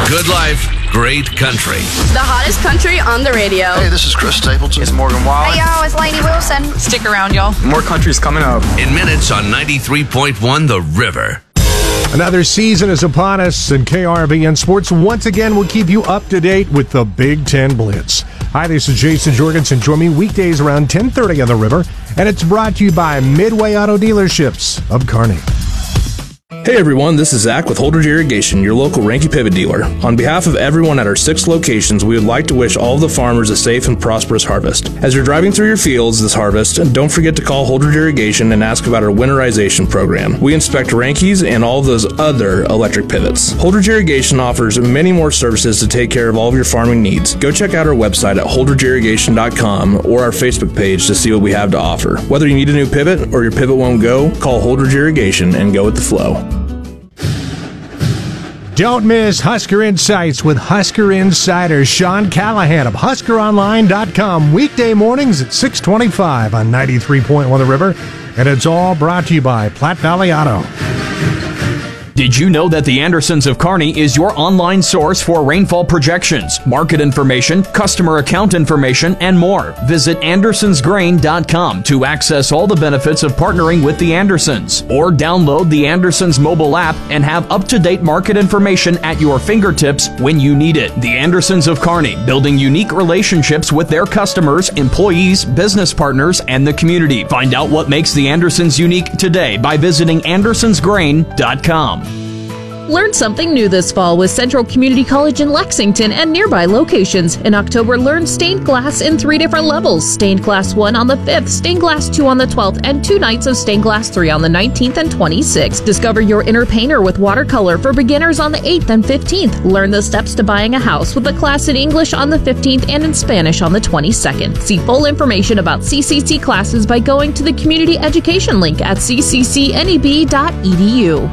Good life, great country. The hottest country on the radio. Hey, this is Chris Stapleton. It's Morgan Wallen. Hey, y'all, it's Lainey Wilson. Stick around, y'all. More country's coming up. In minutes on 93.1 The River. Another season is upon us, and KRVN Sports once again will keep you up to date with the Big Ten Blitz. Hi, this is Jason Jorgensen. Join me weekdays around 10:30 on The River, and it's brought to you by Midway Auto Dealerships of Kearney. Hey everyone, this is Zach with Holdridge Irrigation, your local Ranky Pivot dealer. On behalf of everyone at our 6 locations, we would like to wish all of the farmers a safe and prosperous harvest. As you're driving through your fields this harvest, don't forget to call Holdridge Irrigation and ask about our winterization program. We inspect Rankies and all of those other electric pivots. Holdridge Irrigation offers many more services to take care of all of your farming needs. Go check out our website at holdridgeirrigation.com or our Facebook page to see what we have to offer. Whether you need a new pivot or your pivot won't go, call Holdridge Irrigation and go with the flow. Don't miss Husker Insights with Husker Insider Sean Callahan of HuskerOnline.com. Weekday mornings at 6:25 on 93.1 The River. And it's all brought to you by Platte Valley Auto. Did you know that the Andersons of Kearney is your online source for rainfall projections, market information, customer account information, and more? Visit AndersonsGrain.com to access all the benefits of partnering with the Andersons. Or download the Andersons mobile app and have up-to-date market information at your fingertips when you need it. The Andersons of Kearney, building unique relationships with their customers, employees, business partners, and the community. Find out what makes the Andersons unique today by visiting AndersonsGrain.com. Learn something new this fall with Central Community College in Lexington and nearby locations. In October, learn stained glass in 3 different levels. Stained glass 1 on the 5th, stained glass 2 on the 12th, and 2 nights of stained glass 3 on the 19th and 26th. Discover your inner painter with watercolor for beginners on the 8th and 15th. Learn the steps to buying a house with a class in English on the 15th and in Spanish on the 22nd. See full information about CCC classes by going to the community education link at cccneb.edu.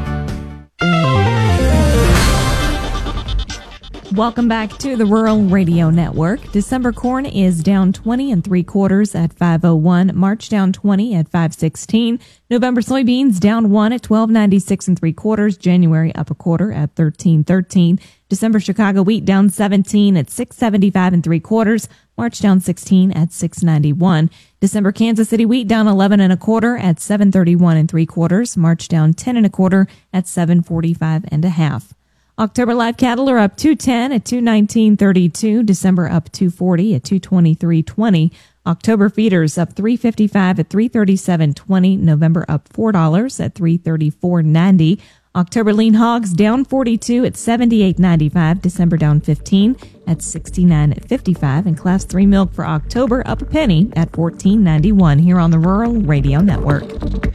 Welcome back to the Rural Radio Network. December corn is down 20 3/4 at 5.01. March down 20 at 5.16. November soybeans down 1 at 12.96 3/4. January up a quarter at 13.13. December Chicago wheat down 17 at 6.75 3/4. March down 16 at 6.91. December Kansas City wheat down 11 1/4 at 7.31 3/4. March down 10 1/4 at 7.45 1/2. October live cattle are up 210 at 219.32. December up 240 at 223.20. October feeders up 355 at 337.20. November up $4 at 334.90. October lean hogs down 42 at 78.95. December down 15 at 69.55. And Class 3 milk for October up a penny at 14.91 here on the Rural Radio Network.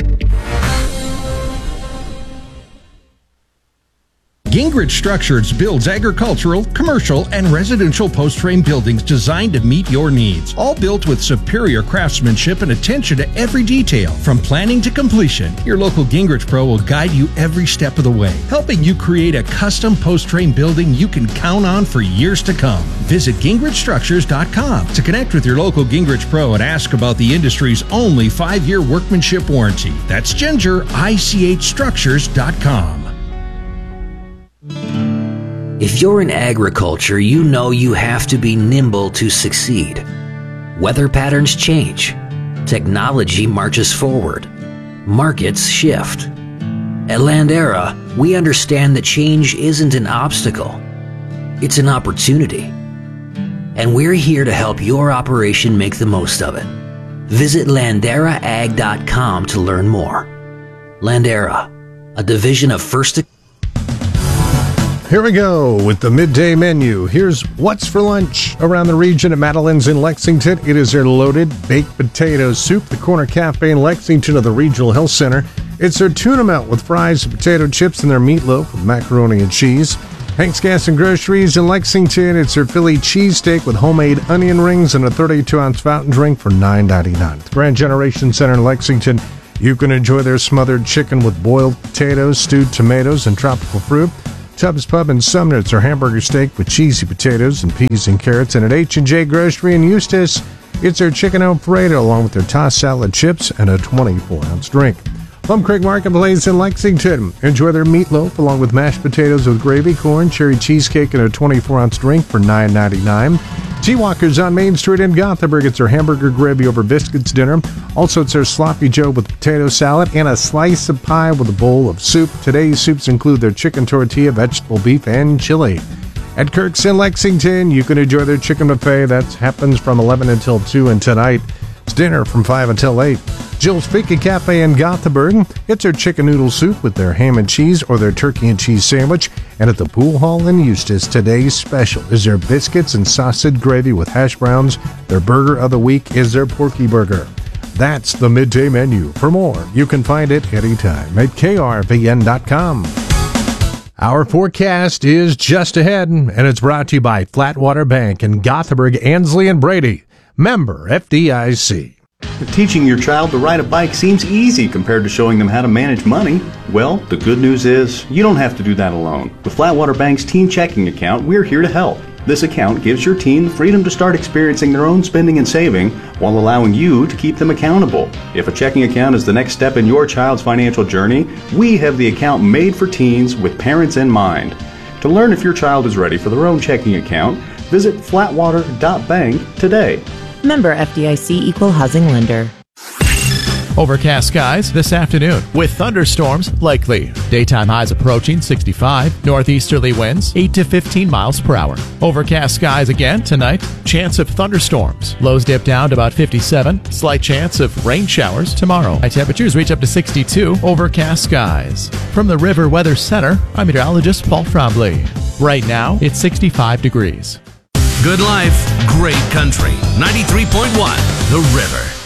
Gingrich Structures builds agricultural, commercial, and residential post-frame buildings designed to meet your needs. All built with superior craftsmanship and attention to every detail. From planning to completion, your local Gingrich Pro will guide you every step of the way, helping you create a custom post-frame building you can count on for years to come. Visit GingrichStructures.com to connect with your local Gingrich Pro and ask about the industry's only 5-year workmanship warranty. That's GingerICHStructures.com. If you're in agriculture, you know you have to be nimble to succeed. Weather patterns change. Technology marches forward. Markets shift. At Landera, we understand that change isn't an obstacle. It's an opportunity. And we're here to help your operation make the most of it. Visit LanderaAg.com to learn more. Landera, a division of First. Here we go with the midday menu. Here's what's for lunch around the region at Madeline's in Lexington. It is their loaded baked potato soup, the Corner Cafe in Lexington of the Regional Health Center. It's their tuna melt with fries and potato chips and their meatloaf with macaroni and cheese. Hank's Gas and Groceries in Lexington. It's their Philly cheesesteak with homemade onion rings and a 32-ounce fountain drink for $9.99. The Grand Generation Center in Lexington. You can enjoy their smothered chicken with boiled potatoes, stewed tomatoes, and tropical fruit. Tubbs Pub in Sumner, it's our hamburger steak with cheesy potatoes and peas and carrots. And at H&J Grocery in Eustis, it's their chicken Alfredo along with their tossed salad chips and a 24-ounce drink. Plum Creek Marketplace in Lexington. Enjoy their meatloaf along with mashed potatoes with gravy, corn, cherry cheesecake, and a 24-ounce drink for $9.99. Seawalkers on Main Street in Gothenburg. It's their hamburger gravy over biscuits dinner. Also, it's their Sloppy Joe with potato salad and a slice of pie with a bowl of soup. Today's soups include their chicken tortilla, vegetable beef, and chili. At Kirk's in Lexington, you can enjoy their chicken buffet. That happens from 11 until 2, and tonight it's dinner from 5 until 8. Jill's Fika Cafe in Gothenburg. It's their chicken noodle soup with their ham and cheese or their turkey and cheese sandwich. And at the Pool Hall in Eustis, today's special is their biscuits and sausage gravy with hash browns. Their burger of the week is their Porky Burger. That's the midday menu. For more, you can find it anytime at krvn.com. Our forecast is just ahead, and it's brought to you by Flatwater Bank in Gothenburg, Ansley, and Brady. Member FDIC. If teaching your child to ride a bike seems easy compared to showing them how to manage money, well, the good news is you don't have to do that alone. With Flatwater Bank's teen checking account, we're here to help. This account gives your teen the freedom to start experiencing their own spending and saving while allowing you to keep them accountable. If a checking account is the next step in your child's financial journey, we have the account made for teens with parents in mind. To learn if your child is ready for their own checking account, visit flatwater.bank today. Member FDIC Equal Housing Lender. Overcast skies this afternoon with thunderstorms likely. Daytime highs approaching 65. Northeasterly winds 8 to 15 miles per hour. Overcast skies again tonight. Chance of thunderstorms. Lows dip down to about 57. Slight chance of rain showers tomorrow. High temperatures reach up to 62. Overcast skies. From the River Weather Center, I'm meteorologist Paul Trombley. Right now, it's 65 degrees. Good life, great country. 93.1 The River.